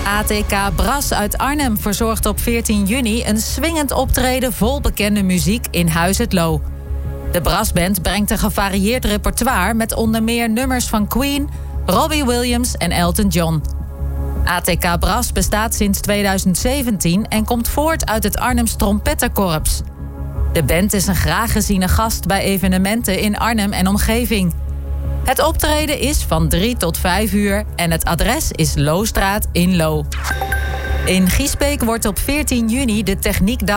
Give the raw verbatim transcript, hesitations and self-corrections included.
A T K Brass uit Arnhem verzorgt op veertien juni... een swingend optreden vol bekende muziek in Huis het Loo. De brassband brengt een gevarieerd repertoire... met onder meer nummers van Queen, Robbie Williams en Elton John. A T K Brass bestaat sinds tweeduizend zeventien... en komt voort uit het Arnhems Trompettenkorps. De band is een graag geziene gast bij evenementen in Arnhem en omgeving. Het optreden is van drie tot vijf uur en het adres is Loostraat in Loo. In Giesbeek wordt op veertien juni de Techniekdag